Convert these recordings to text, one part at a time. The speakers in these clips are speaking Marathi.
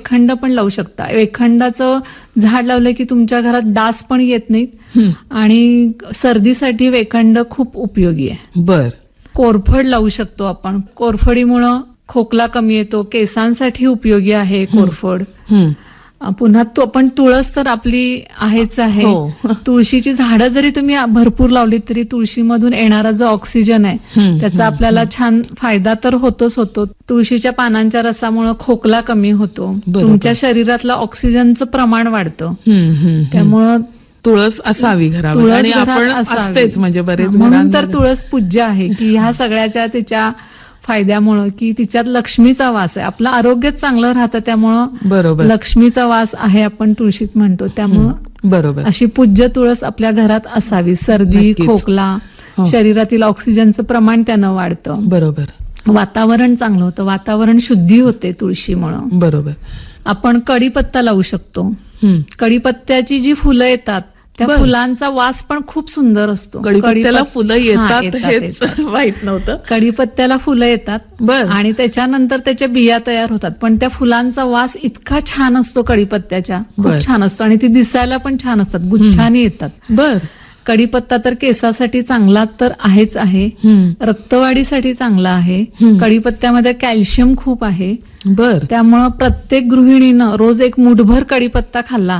वेखंड पण लावू शकता. वेखंडाचं झाड लावलं की तुमच्या घरात डास पण येत नाहीत आणि सर्दीसाठी वेखंड खूप उपयोगी आहे. बर. कोरफड लावू शकतो आपण. कोरफडीमुळं खोकला कमी येतो. केसांसाठी उपयोगी आहे कोरफड. पुन्हा तो पण तुळस तर आपली आहेच आहे. तुळशीची झाडं जरी तुम्ही भरपूर लावली तरी तुळशीमधून येणारा जो ऑक्सिजन आहे त्याचा आपल्याला छान फायदा तर होतोच होतो. तुळशीच्या पानांच्या रसामुळे खोकला कमी होतो. तुमच्या शरीरातलं ऑक्सिजनचं प्रमाण वाढतं. त्यामुळं तुळस असावी घरात आणि आपण असतेच म्हणजे बरेच. म्हणून तर तुळस पूज्य आहे की ह्या सगळ्याच्या तिच्या फायद्यामुळं की तिच्यात लक्ष्मीचा वास आहे. आपलं आरोग्यच चांगलं राहतं त्यामुळं बरोबर लक्ष्मीचा वास आहे आपण तुळशीत म्हणतो. त्यामुळं बरोबर अशी पूज्य तुळस आपल्या घरात असावी. सर्दी खोकला शरीरातील ऑक्सिजनचं प्रमाण त्यानं वाढतं. बरोबर. वातावरण चांगलं होतं. वातावरण शुद्धी होते तुळशीमुळं. बरोबर. आपण कढीपत्ता लावू शकतो. कढीपत्त्याची जी फुलं येतात त्या फुलांचा वास पण खूप सुंदर असतो. कढीपत्त्याला फुलं येतात हेच माहित नव्हतं. कढीपत्त्याला फुलं येतात आणि त्याच्यानंतर त्याच्या बिया तयार होतात. पण त्या फुलांचा वास इतका छान असतो कढीपत्त्याच्या, खूप छान असतो आणि ती दिसायला पण छान असतात, गुच्छाने येतात. बर. कढीपत्ता तर केसासाठी चांगला तर आहेच आहे, रक्तवाढीसाठी चांगला आहे. कढीपत्त्यामध्ये कॅल्शियम खूप आहे. बर. त्यामुळं प्रत्येक गृहिणीनं रोज एक मुठभर कढीपत्ता खाल्ला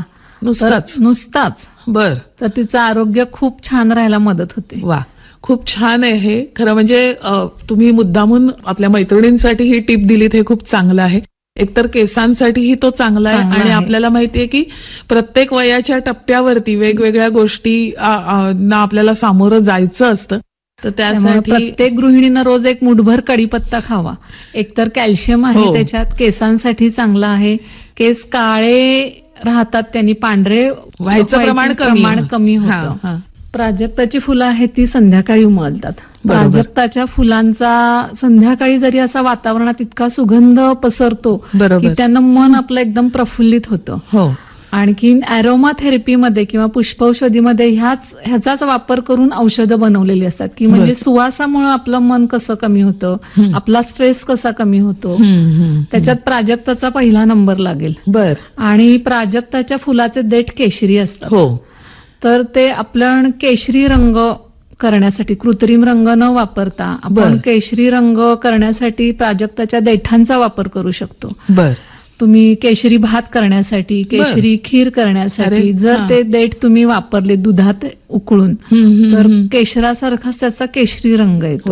नुसताच बर तर तिचं आरोग्य खूप छान राहायला मदत होते. वा, खूप छान आहे हे. खरं म्हणजे तुम्ही मुद्दामून आपल्या मैत्रिणींसाठी ही टिप दिलीत हे खूप चांगलं आहे. एकतर केसांसाठीही तो चांगला आहे आणि आपल्याला माहितीये की प्रत्येक वयाच्या टप्प्यावरती वेगवेगळ्या गोष्टी ना आपल्याला सामोरं जायचं असतं. तर त्यासाठी प्रत्येक गृहिणीनं रोज एक मुठभर कढीपत्ता खावा. एकतर कॅल्शियम आहे त्याच्यात, केसांसाठी चांगला आहे. केस काळे राहतात त्यांनी, पांढरे व्हायचं प्रमाण कमी होतं. प्राजक्ताची फुलं आहेत ती संध्याकाळी उमलतात. प्राजक्ताच्या फुलांचा संध्याकाळी जरी असा वातावरणात इतका सुगंध पसरतो की त्यानं मन आपलं एकदम प्रफुल्लित होतं. आणखीन अॅरोमा थेरपीमध्ये किंवा पुष्पौषधीमध्ये ह्याचाच वापर करून औषधं बनवलेली असतात की म्हणजे सुवासामुळे आपलं मन कसं कमी होतं, आपला स्ट्रेस कसा कमी होतो. त्याच्यात प्राजक्ताचा पहिला नंबर लागेल. बर. आणि प्राजक्ताच्या फुलाचे देठ केशरी असतात. तर ते आपण केशरी रंग करण्यासाठी, कृत्रिम रंग न वापरता आपण केशरी रंग करण्यासाठी प्राजक्ताच्या देठांचा वापर करू शकतो. बर. तुम्ही केशरी भात करण्यासाठी, केशरी खीर करण्यासाठी जर ते देठ तुम्ही वापरले दुधात उकळून तर केशरासारखाच त्याचा केशरी रंग येतो.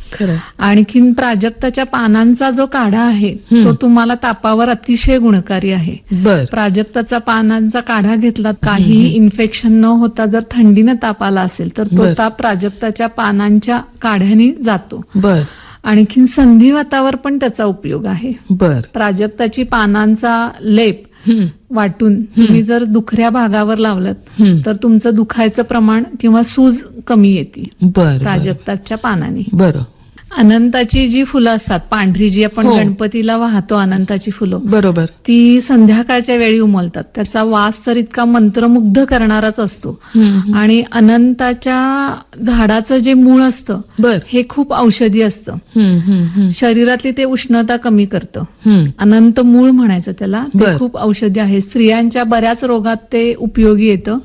आणखीन प्राजक्ताच्या पानांचा जो काढा आहे तो तुम्हाला तापावर अतिशय गुणकारी आहे. प्राजक्ताचा पानांचा काढा घेतला, काहीही इन्फेक्शन न होता जर थंडीनं ताप आला असेल तर तो ताप प्राजक्ताच्या पानांच्या काढ्याने जातो. आणखीन संधिवातावर पण त्याचा उपयोग आहे. प्राजक्ताची पानांचा लेप वाटून तुम्ही जर दुखऱ्या भागावर लावलत तर तुमचं दुखायचं प्रमाण किंवा सूज कमी येते प्राजक्ताच्या पानाने. अनंताची जी फुलं असतात पांढरी, जी आपण गणपतीला वाहतो अनंताची फुलं, बरोबर, ती संध्याकाळच्या वेळी उमलतात. त्याचा वास तर इतका मंत्रमुग्ध करणाराच असतो. आणि अनंताच्या झाडाचं जे मूळ असतं हे खूप औषधी असतं. शरीरातली ते उष्णता कमी करतं. अनंत मूळ म्हणायचं त्याला. ते खूप औषधी आहे. स्त्रियांच्या बऱ्याच रोगात ते उपयोगी येतं.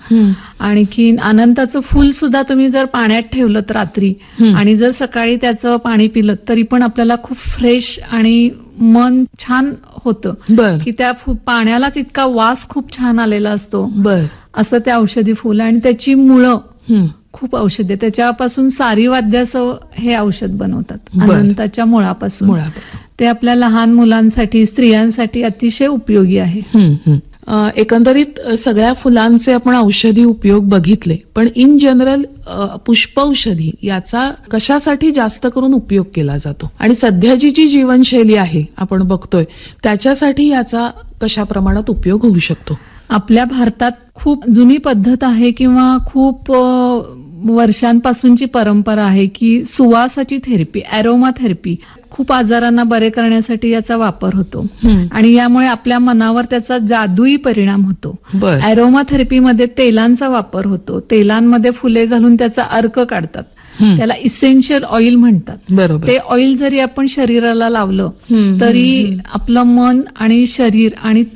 आणखीन अनंताचं फुल सुद्धा तुम्ही जर पाण्यात ठेवलं रात्री आणि जर सकाळी त्याचं पाणी पिलं तरी पण आपल्याला खूप फ्रेश आणि मन छान होतं की त्या पाण्यालाच इतका वास खूप छान आलेला असतो. असं ते औषधी फुल आणि त्याची मुळं खूप औषधी, त्याच्यापासून सारी वाद्याचं हे औषध बनवतात अनंताच्या मुळापासून. ते आपल्या लहान मुलांसाठी, स्त्रियांसाठी अतिशय उपयोगी आहे. एकंदरीत सगळ्या फुलांचे आपण औषधी उपयोग बघितले, पण इन जनरल पुष्पौषधी याचा कशासाठी जास्त करून उपयोग केला जातो आणि सध्याची जी जीवनशैली आहे आपण बघतोय त्याच्यासाठी याचा कशा प्रमाणात उपयोग होऊ शकतो? आपल्या भारतात खूप जुनी पद्धत आहे किंवा खूप वर्षांपासूनची परंपरा आहे की सुवासाची थेरपी, अॅरोमा थेरपी, खूप आजारांना बरे करण्यासाठी याचा वापर होतो आणि यामुळे आपल्या मनावर त्याचा जादुई परिणाम होतो. अॅरोमा थेरपीमध्ये तेलांचा वापर होतो. तेलांमध्ये फुले घालून त्याचा अर्क काढतात. त्याला इसेन्शियल ऑइल म्हणतात. ते ऑइल जरी आपण शरीराला लावलं तरी आपलं मन आणि शरीर आणि